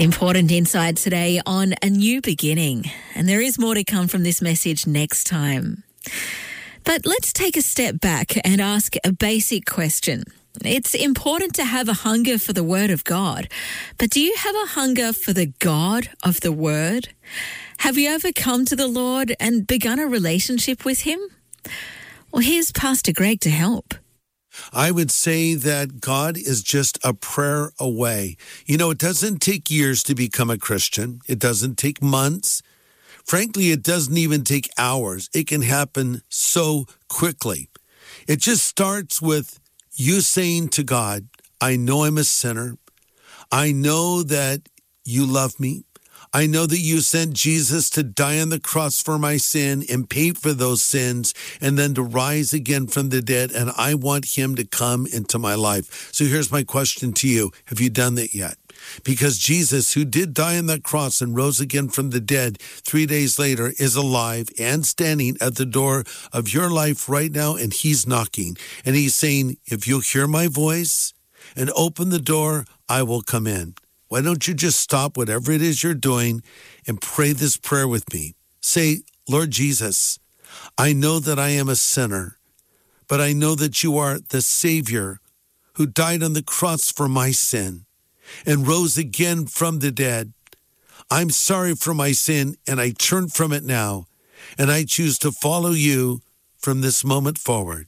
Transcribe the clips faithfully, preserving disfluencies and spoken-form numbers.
Important insight today on a new beginning. And there is more to come from this message next time. But let's take a step back and ask a basic question. It's important to have a hunger for the Word of God, but do you have a hunger for the God of the Word? Have you ever come to the Lord and begun a relationship with Him? Well, here's Pastor Greg to help. I would say that God is just a prayer away. You know, it doesn't take years to become a Christian. It doesn't take months. Frankly, it doesn't even take hours. It can happen so quickly. It just starts with you saying to God, I know I'm a sinner. I know that you love me. I know that you sent Jesus to die on the cross for my sin and pay for those sins and then to rise again from the dead. And I want him to come into my life. So here's my question to you. Have you done that yet? Because Jesus, who did die on that cross and rose again from the dead three days later, is alive and standing at the door of your life right now. And he's knocking and he's saying, if you'll hear my voice and open the door, I will come in. Why don't you just stop whatever it is you're doing and pray this prayer with me? Say, Lord Jesus, I know that I am a sinner, but I know that you are the Savior who died on the cross for my sin and rose again from the dead. I'm sorry for my sin, and I turn from it now, and I choose to follow you from this moment forward.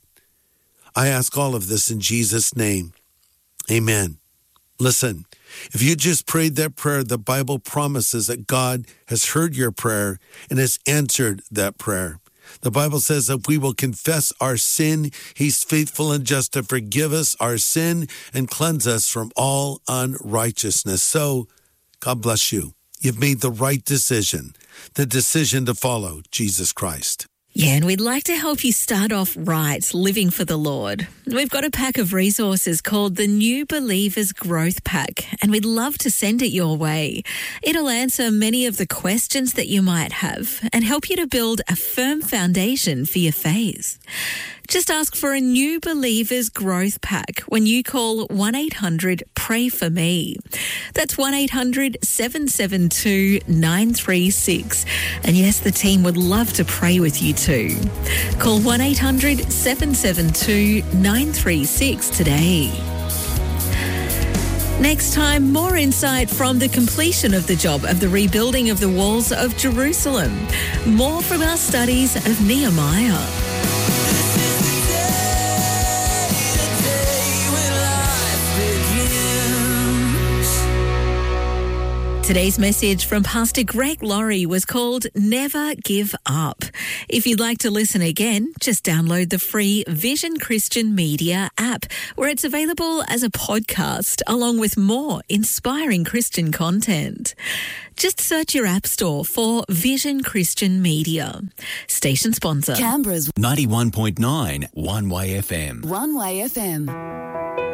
I ask all of this in Jesus' name. Amen. Listen, if you just prayed that prayer, the Bible promises that God has heard your prayer and has answered that prayer. The Bible says that we will confess our sin. He's faithful and just to forgive us our sin and cleanse us from all unrighteousness. So, God bless you. You've made the right decision, the decision to follow Jesus Christ. Yeah, and we'd like to help you start off right, living for the Lord. We've got a pack of resources called the New Believers Growth Pack, and we'd love to send it your way. It'll answer many of the questions that you might have and help you to build a firm foundation for your faith. Just ask for a New Believers Growth Pack when you call one eight hundred pray for me. That's one eight hundred seven seven two nine three six. And yes, the team would love to pray with you too. Call one eight hundred seven seven two nine three six today. Next time, more insight from the completion of the job of the rebuilding of the walls of Jerusalem. More from our studies of Nehemiah. Today's message from Pastor Greg Laurie was called Never Give Up. If you'd like to listen again, just download the free Vision Christian Media app, where it's available as a podcast along with more inspiring Christian content. Just search your app store for Vision Christian Media. Station sponsor. Canberra's ninety-one point nine One Way F M. One Way F M.